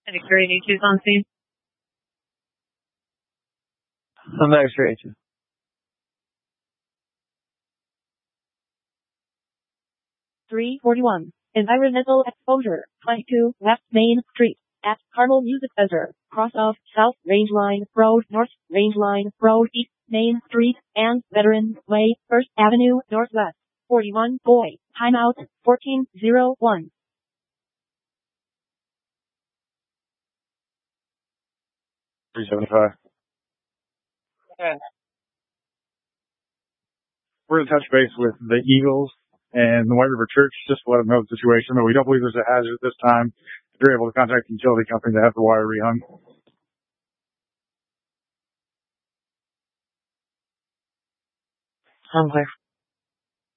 Victoria H2's on scene. I'm X-ray H2. (341) Environmental exposure. 22 West Main Street. At Carmel Music Center. Cross of South Rangeline Road North, Rangeline Road East, Main Street, and Veterans Way, 1st Avenue Northwest. 41 Boy. Timeout. 1401. $375. We're going to touch base with the Eagles and the White River Church just to let them know the situation, but we don't believe there's a hazard at this time. If you're able to contact the utility company to have the wire rehung. I'm clear.